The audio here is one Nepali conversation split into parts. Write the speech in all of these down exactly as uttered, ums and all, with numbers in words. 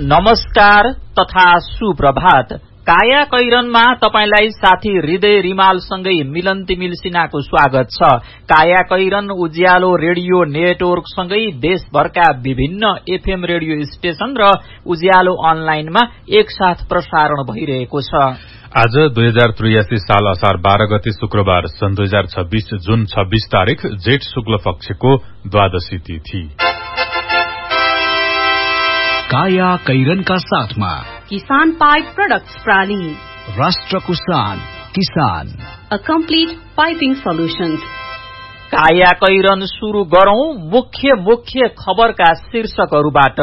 नमस्कार तथा सुप्रभात। काया कैरनमा तपाईलाई साथी हृदय रिमालसँगै मिलन तिमिल सिन्हाको स्वागत छ। काया कैरन उज्यालो रेडियो नेटवर्कसँगै देशभरका विभिन्न एफएम रेडियो स्टेशन र उज्यालो अनलाइनमा एकसाथ प्रसारण भइरहेको छ। आज दुई हजार त्रियासी साल असार बाह्र गते शुक्रबार सन् दुई हजार छब्बीस जुन छब्बीस तारीक जेठ शुक्ल पक्षको द्वादशी तिथि। काया कैरनका साथमा किसान पाइप प्रोडक्ट्स प्राली, राष्ट्रको शान किसान, अ कम्प्लिट पाइपिङ सोल्युशन्स। काया कैरन सुरु गरौं मुख्य मुख्य खबरका शीर्षकहरूबाट।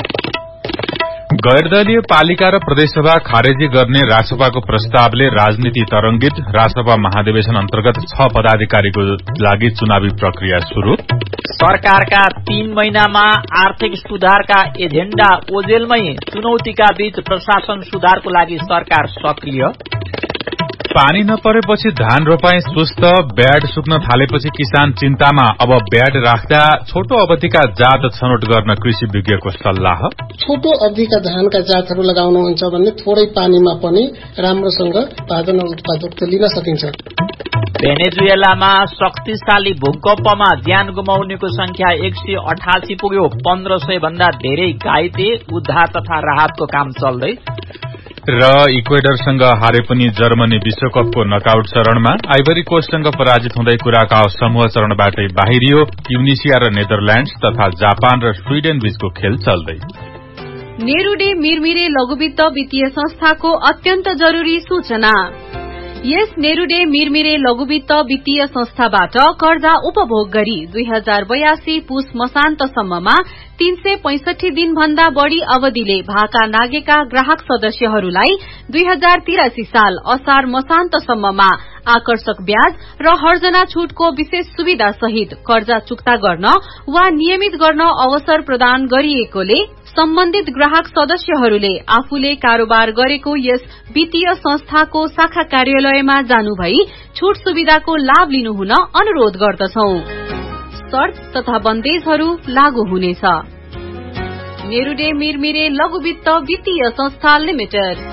गैरदलीय पालिका र प्रदेशसभा खारेजी गर्ने रासपाको प्रस्तावले राजनीति तरंगित। रासपा महाधिवेशन अन्तर्गत छ पदाधिकारीको लागि चुनावी प्रक्रिया शुरू। सरकारका तीन महिनामा आर्थिक सुधारका एजेण्डा ओजेलमै। चुनौतीका बीच प्रशासन सुधारको लागि सरकार सक्रिय। पानी नपरेपछि धान रोपाई सुस्त। ब्याड सुक्न थालेपछि किसान चिन्तामा। अब ब्याड राख्दा छोटो अवधिका जात छनौट गर्न कृषि विज्ञको सल्लाह। छोटो अवधिका धानका जातहरू लगाउनुहुन्छ भने थोरै पानीमा पनि राम्रोसँग उत्पादन र उत्पादकता लिन सकिन्छ। भेनेजुएलामा शक्तिशाली भूकम्पमा ज्यान गुमाउनेको संख्या एक सय अठासी पुग्यो। पन्ध्र सय भन्दा धेरै घाइते। उद्धार तथा राहतको काम चल्दै। र इक्वेडरसँग हारे पनि जर्मनी विश्वकपको नकआउट चरणमा। आइभरी कोस्टसँग पराजित हुँदै कुराकाओ समूह चरणबाटै बाहिरियो। ट्युनिसिया र नेदरल्याण्ड्स तथा जापान र स्वीडेन बीचको खेल चल्दै। नेरूडे मिरमिरे लघुवित्त वित्तीय संस्थाको अत्यन्त जरूरी सूचना। यस नेरूडे मिरमिरे लघुवित्त वित्तीय संस्थाबाट कर्जा उपभोग गरी दुई हजार बयासी पुस मसान्तसम्ममा तीन सय पैंसठी दिन भन्दा बढ़ी अवधिले भाका नागेका ग्राहक सदस्यहरूलाई दुई हजार तिरासी साल असार मसान्तसम्ममा आकर्षक ब्याज र हर्जना छूटको विशेष सुविधा सहित कर्जा चुक्ता गर्न वा नियमित गर्न अवसर प्रदान गरिएकोले सम्बन्धित ग्राहक सदस्यहरूले आफूले कारोबार गरेको यस वित्तीय संस्थाको शाखा कार्यालयमा जानु भई छूट सुविधाको लाभ लिनुहुन अनुरोध गर्दछौं। शर्त तथा बन्देजहरू लागू हुनेछ। नेरूडे मिरमिरे लघुवित्त वित्तीय संस्था लिमिटेड।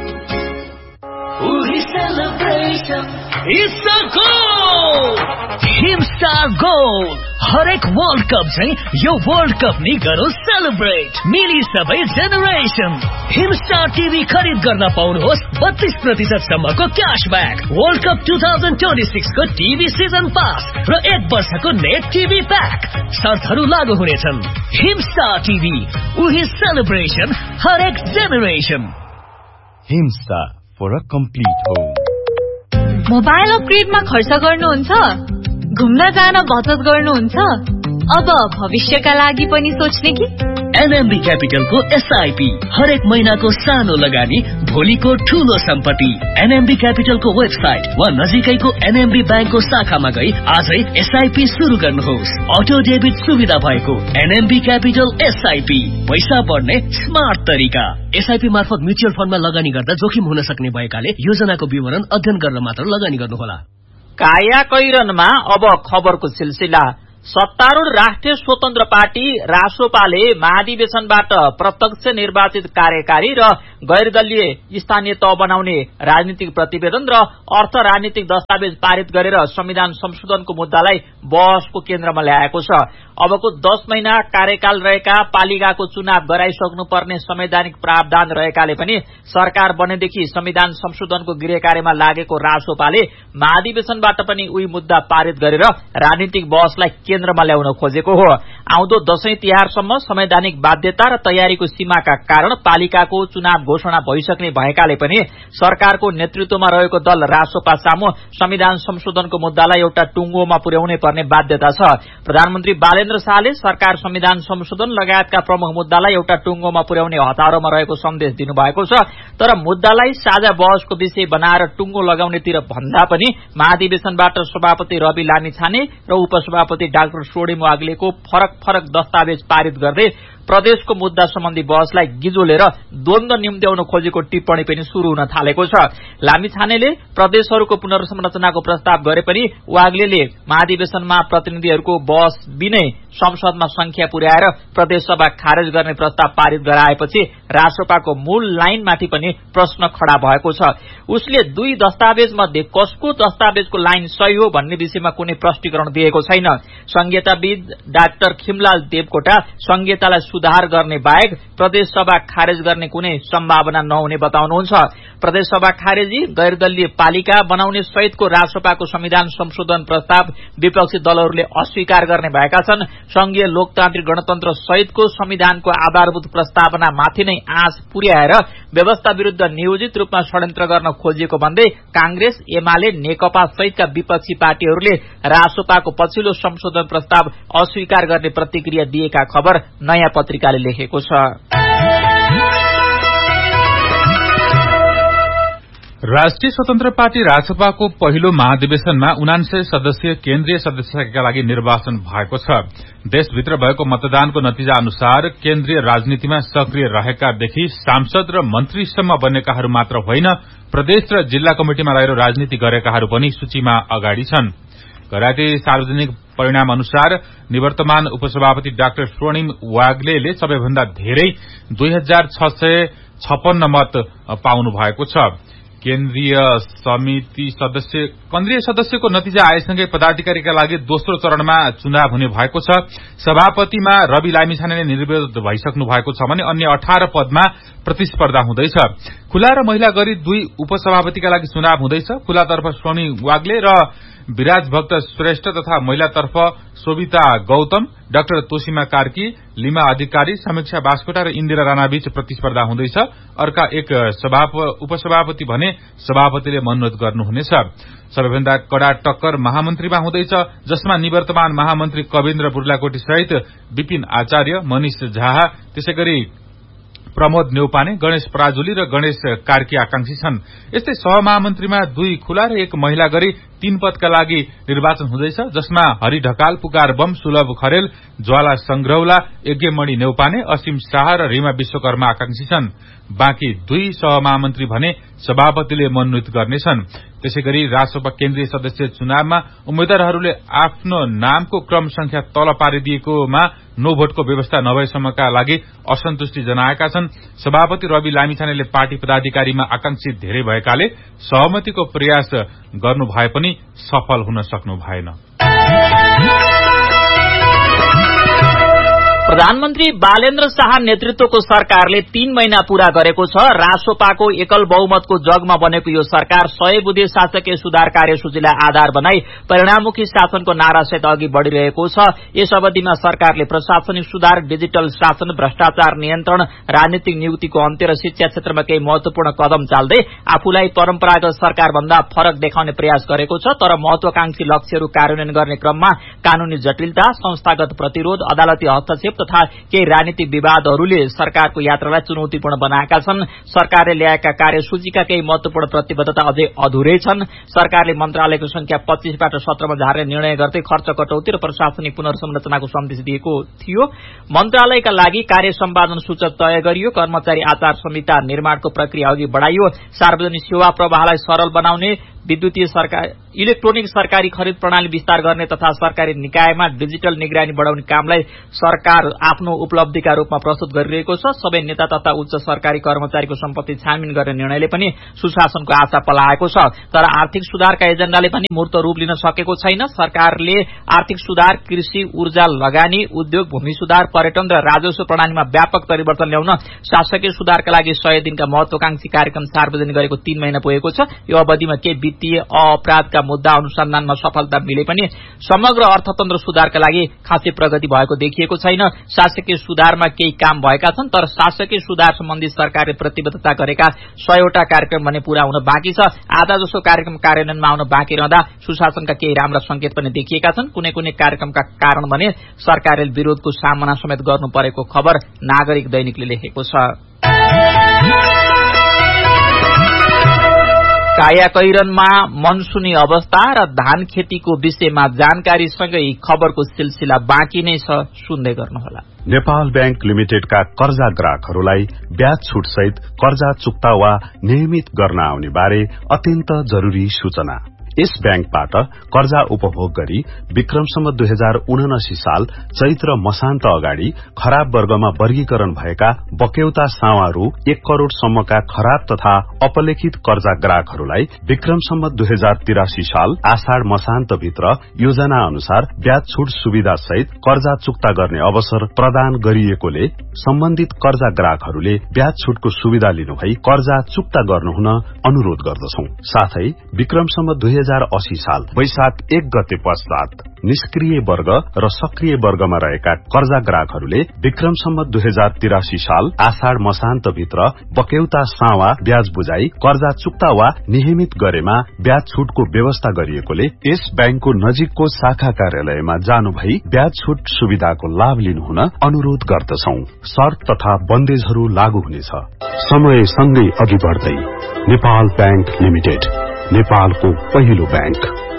हिमस्टार गोल हरेक वर्ल्ड कप चाहिँ यो वर्ल्ड कप नि गरौँ सेलिब्रेट। मिली सबै जेनेरेसन। हिमस्टार टिभी खरिद गर्न पाउनुहोस् बत्तीस प्रतिशत सम्मको cashback. World cup two thousand twenty six को टिभी सिजन पास र एक वर्षको नेट टिभी प्याक। शर्तहरू लागू हुनेछन्। हिमस्टार टिभी उही सेलिब्रेसन हरेक generation. Himstar for a complete home. Mobile अपग्रेडमा खर्च गर्नुहुन्छ? घुम्न जान बचत गर्नुहुन्छ? अब भविष्यका लागि पनि सोच्ने कि? एनएमबी क्यापिटलको एसआईपी हरेक महिनाको सानो लगानी भोलिको ठूलो सम्पत्ति। एनएमबी क्यापिटलको वेबसाइट वा नजिकैको एनएमबी ब्याङ्कको शाखामा गई आजै एसआईपी शुरू गर्नुहोस्। अटो डेबिट सुविधा भएको एनएमबी क्यापिटल एसआईपी पैसा बढ्ने स्मार्ट तरिका। एसआईपी मार्फत म्युचुअल फण्डमा लगानी गर्दा जोखिम हुन सक्ने भएकाले योजनाको विवरण अध्ययन गरेर मात्र लगानी गर्नुहोला। काया कैरनमा अब खबरको सिलसिला। सत्तारूढ़ राष्ट्रिय स्वतन्त्र पार्टी रासोपाले महाधिवेशनबाट प्रत्यक्ष निर्वाचित कार्यकारी र गैर दलीय स्थानीय तह बनाउने राजनीतिक प्रतिवेदन र अर्थ राजनीतिक दस्तावेज पारित गरेर संविधान संशोधनको मुद्दालाई बहसको केन्द्रमा ल्याएको छ। अबको दस महिना कार्यकाल रहेका पालिकाको चुनाव गराइसक्नुपर्ने संवैधानिक प्रावधान रहेकाले पनि सरकार बनेदेखि संविधान संशोधनको गृह कार्यमा लागेको रासोपाले महाधिवेशनबाट पनि उही मुद्दा पारित गरेर राजनीतिक बहसलाई केन्द्रमा ल्याउन खोजेको हो। आउँदो दशैं तिहारसम्म संवैधानिक बाध्यता र तयारीको सीमाका कारण पालिकाको चुनाव घोषणा भइसक्ने भएकाले पनि सरकारको नेतृत्वमा रहेको दल रासोपा सामु संविधान संशोधनको मुद्दालाई एउटा टुङ्गोमा पुर्याउनै पर्ने बाध्यता छ। प्रधानमन्त्री बालेन्द्र शाहले सरकार संविधान संशोधन लगायतका प्रमुख मुद्दालाई एउटा टुङ्गोमा पुर्याउने हतारोमा रहेको सन्देश दिनुभएको छ। तर मुद्दालाई साझा बहसको विषय बनाएर टुङ्गो लगाउनेतिर भन्दा पनि महाधिवेशनबाट सभापति रवि लामिछाने र उपसभापति डाक्टर सोडेम वाग्लेको फरक फरक दस्तावेज पारित गर्दै प्रदेशको मुद्दा सम्बन्धी बहसलाई गिजोलेर द्वन्द्व निम्त्याउन खोजेको टिप्पणी पनि शुरू हुन थालेको छ। लामिछानेले प्रदेशहरूको पुनर्संरचनाको प्रस्ताव गरे पनि वाग्लेले महाधिवेशनमा प्रतिनिधिहरूको बहस बिनै संसदमा संख्या पुर्याएर प्रदेशसभा खारेज गर्ने प्रस्ताव पारित गराएपछि रासोपाको मूल लाइनमाथि पनि प्रश्न खड़ा भएको छ। उसले दुई दस्तावेज मध्ये कसको दस्तावेजको लाइन सही हो भन्ने विषयमा कुनै प्रष्टीकरण दिएको छैन। संहिताविद डाक्टर खिमलाल देवकोटा संहितालाई सुधार गर्ने बाहेक प्रदेशसभा खारेज गर्ने कुनै सम्भावना नहुने बताउनुहुन्छ। प्रदेशसभा खारेजी, गैरदलीय पालिका बनाउने सहितको रासोपाको संविधान संशोधन प्रस्ताव विपक्षी दलहरूले अस्वीकार गर्ने भएका छन्। संघीय लोकतान्त्रिक गणतन्त्र सहितको संविधानको आधारभूत प्रस्तावना माथि नै आँच पुर्याएर व्यवस्था विरूद्ध नियोजित रूपमा षड्यन्त्र गर्न खोजिएको भन्दै कांग्रेस, एमाले, नेकपा सहितका विपक्षी पार्टीहरूले रासोपाको पछिल्लो संशोधन प्रस्ताव अस्वीकार गर्ने प्रतिक्रिया दिएका खबर नयाँ पत्रिकाले लेखेको छ। राष्ट्रिय स्वतन्त्र पार्टी रासपाको पहिलो महाधिवेशनमा उनान्सय सदस्यीय केन्द्रीय सदस्यका लागि निर्वाचन भएको छ। देशभित्र भएको मतदानको नतिजा अनुसार केन्द्रीय राजनीतिमा सक्रिय रहेकादेखि सांसद र मन्त्रीसम्म बनेकाहरू मात्र होइन, प्रदेश र जिल्ला कमिटिमा रहेर राजनीति गरेकाहरू पनि सूचीमा अगाडि छन्। घरायती सार्वजनिक परिणाम अनुसार निवर्तमान उपसभापति डाक्टर स्वर्णिम वाग्लेले सबैभन्दा धेरै दुई हजार छ सय छप्पन्न मत पाउनु भएको छ। केन्द्रीय समिति सदस्य केन्द्रीय सदस्यको नतिजा आएसँगै पदाधिकारीका लागि दोस्रो चरणमा चुनाव हुने भएको छ। सभापतिमा रवि लामिछानेले निर्विरोध भइसक्नु भएको छ भने अन्य अठार पदमा प्रतिस्पर्धा हुँदैछ। खुला र महिला गरी दुई उपसभापतिका लागि चुनाव हुँदैछ। खुलातर्फ स्वर्णिम वाग्ले र विराज भक्त श्रेष्ठ तथा महिलातर्फ सोभिता गौतम, डाक्टर तोसीमा कार्की, लिमा अधिकारी, समीक्षा बास्कोटा र इन्दिरा राणाबीच प्रतिस्पर्धा हुँदैछ। अर्का एक उपसभापति भने सभापतिले मनोनयन गर्नुहुनेछ। सबैभन्दा कड़ा टक्कर महामन्त्रीमा हुँदैछ, जसमा निवर्तमान महामन्त्री कविन्द्र बुर्लाकोटी सहित विपिन आचार्य, मनिष झा, त्यसैगरी प्रमोद न्यौपाने, गणेश पराजुली र गणेश कार्की आकांक्षी छन्। यस्तै सहमहामन्त्रीमा दुई खुला र एक महिला गरी तीन पदका लागि निर्वाचन हुँदैछ, जसमा हरि ढकाल, पुकार बम, सुलभ खरेल, ज्वाला संग्रौला, यज्ञमणि न्यौपाने, असीम शाह र रीमा विश्वकर्मा आकांक्षी छन्। बाँकी दुई सहमहामन्त्री भने सभापतिले मनोनित गर्नेछन्। त्यसैगरी रासपा केन्द्रीय सदस्य चुनावमा उम्मेद्वारहरूले आफ्नो नामको क्रम संख्या तल पारिदिएकोमा नो भोटको व्यवस्था नभएसम्मका लागि असन्तुष्टि जनाएका छन्। सभापति रवि लामिछानेले पार्टी पदाधिकारीमा आकांक्षी धेरै भएकाले सहमतिको प्रयास गर्नु भए पनि सफल हुन सक्नु भएन। प्रधानमन्त्री बालेन्द्र शाह नेतृत्वको सरकारले तीन महिना पूरा गरेको छ। रासोपाको एकल बहुमतको जगमा बनेको यो सरकार सय बुधे शासकीय सुधार कार्यसूचीलाई आधार बनाई परिणाममुखी शासनको नारासहित अघि बढ़िरहेको छ। यस अवधिमा सरकारले प्रशासनिक सुधार, डिजिटल शासन, भ्रष्टाचार नियन्त्रण, राजनीतिक नियुक्तिको अन्त्य र शिक्षा क्षेत्रमा केही महत्वपूर्ण कदम चाल्दै आफूलाई परम्परागत सरकारभन्दा फरक देखाउने प्रयास गरेको छ। तर महत्वाकांक्षी लक्ष्यहरू कार्यान्वयन गर्ने क्रममा कानूनी जटिलता, संस्थागत प्रतिरोध, अदालती हस्तक्षेप तथा केही राजनीतिक विवादहरूले सरकारको यात्रालाई चुनौतीपूर्ण बनाएका छन्। सरकारले ल्याएका कार्यसूचीका केही महत्वपूर्ण प्रतिबद्धता अझै अधुरै छन्। सरकारले मन्त्रालयको संख्या पच्चीसबाट सत्रमा झार्ने निर्णय गर्दै खर्च कटौती र प्रशासनिक पुनर्संरचनाको सन्देश दिएको थियो। मन्त्रालयका लागि कार्य सम्पादन सूचक तय गरियो। कर्मचारी आचार संहिता निर्माणको प्रक्रिया अघि बढ़ाइयो। सार्वजनिक सेवा प्रवाहलाई सरल बनाउने, विद्युतीय सरकार इलेक्ट्रोनिक सरकारी खरिद प्रणाली विस्तार गर्ने तथा सरकारी निकायमा डिजिटल निगरानी बढ़ाउने कामलाई सरकार आफ्नो उपलब्धिका रूपमा प्रस्तुत गरिरहेको छ। सबै नेता तथा उच्च सरकारी कर्मचारीको सम्पत्ति छानबिन गर्ने निर्णयले पनि सुशासनको आशा पलाएको छ। तर आर्थिक सुधारका एजेण्डाले पनि मूर्त रूप लिन सकेको छैन। सरकारले आर्थिक सुधार, कृषि, ऊर्जा, लगानी, उद्योग, भूमि सुधार, पर्यटन र राजस्व प्रणालीमा व्यापक परिवर्तन ल्याउन शासकीय सुधारका लागि सय दिनका महत्वाकांक्षी कार्यक्रम सार्वजनिक गरेको तीन महिना पुगेको छ। यो अवधिमा केही वित्तीय अपराधका मुद्दा अनुसन्धानमा सफलता मिले पनि समग्र अर्थतन्त्र सुधारका लागि खासै प्रगति भएको देखिएको छैन। शासकीय सुधारमा केही काम भएका छन्, तर शासकीय सुधार सम्बन्धी सरकारले प्रतिबद्धता गरेका सयवटा कार्यक्रम भने पूरा हुन बाँकी छ। आधा जसो कार्यक्रम कार्यान्वयनमा आउन बाँकी रहँदा सुशासनका केही राम्रा संकेत पनि देखिएका छन्। कुनै कुनै कार्यक्रमका कारण भने सरकारले विरोधको सामना समेत गर्नु परेको खबर नागरिक दैनिकले लेखेको छ। कायाकैरनमा मनसुनी अवस्था र धान खेतीको विषयमा जानकारीसँगै खबरको सिलसिला बाँकी नै छ, सुन्दै गर्नुहोला। नेपाल बैंक लिमिटेडका कर्जा ग्राहकहरूलाई ब्याज छुट सहित कर्जा चुक्ता वा नियमित गर्न आउने बारे अत्यन्त जरूरी सूचना। यस बैंकबाट कर्जा उपभोग गरी विक्रमसम्म दुई हजार उनासी साल चैत्र मसान्त अगाडि खराब वर्गमा वर्गीकरण भएका बक्यौता सावा रु एक करोड़ सम्मका खराब तथा अपलेखित कर्जा ग्राहकहरूलाई विक्रमसम्म दुई हजार तिरासी साल आषाढ़ मसान्त भित्र योजना अनुसार ब्याज छुट सुविधा सहित कर्जा चुक्ता गर्ने अवसर प्रदान गरिएकोले सम्बन्धित कर्जा ग्राहकहरूले ब्याज छुटको सुविधा लिनुभई कर्जा चुक्ता गर्नुहुन अनुरोध गर्दछौं। साथै विक्रमसम्म दुई हजार अस्सी साल वैशाख एक गते पश्चात निष्क्रिय वर्ग र सक्रिय वर्गमा रहेका कर्जा ग्राहकहरूले विक्रमसम्म दुई हजार तिरासी साल आषाढ़ मसान्त भित्र बक्यौता सावा ब्याज बुझाई कर्जा चुक्ता वा नियमित गरेमा ब्याज छुटको व्यवस्था गरिएकोले यस बैंकको नजिकको शाखा कार्यालयमा जानु भई ब्याज छुट सुविधाको लाभ लिनुहुन अनुरोध गर्दछौं। शर्त तथा बन्देजहरू लागू हुनेछ। समय सँगै अघि बढ्दै नेपाल बैंक लिमिटेड, नेपालको पहिलो बैंक।